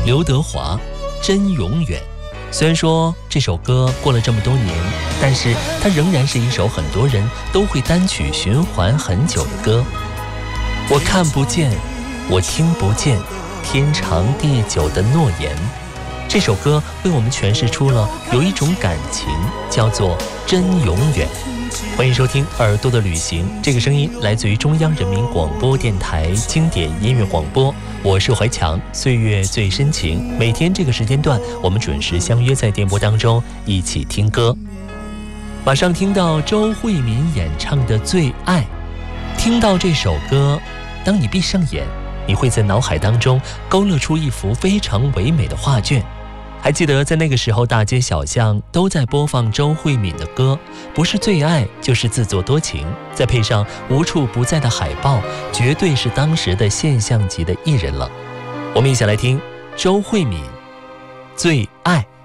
刘德华《真永远》。虽然说这首歌过了这么多年，但是它仍然是一首很多人都会单曲循环很久的歌。我看不见，我听不见，天长地久的诺言。这首歌为我们诠释出了有一种感情，叫做真永远。欢迎收听耳朵的旅行，这个声音来自于中央人民广播电台经典音乐广播，我是怀强，岁月最深情。每天这个时间段，我们准时相约在电波当中，一起听歌。马上听到周慧敏演唱的《最爱》。听到这首歌，当你闭上眼，你会在脑海当中勾勒出一幅非常唯美的画卷。还记得在那个时候，大街小巷都在播放周慧敏的歌，不是最爱就是自作多情，再配上无处不在的海报，绝对是当时的现象级的艺人了。我们一起来听周慧敏《最爱》。